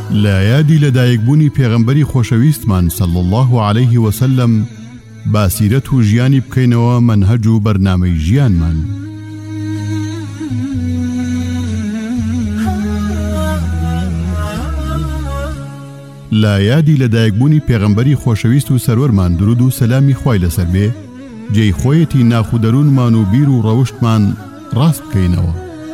لا یادی لەدایکبوونی پێغەمبەری خۆشەویستمان صلی الله عليه وسلم باسیرەت و ژیانی بکەینەوە منهەج و بەرنامەی ژیانمان. لا یادی لەدایکبوونی پێغەمبەری خۆشەویست و سەرۆرمان درود و سەلامی خوای لەسەر بێ، جێی خۆیەتی ناخودەروونمان و بیر و ڕەوشتمان ڕاست بکەینەوە.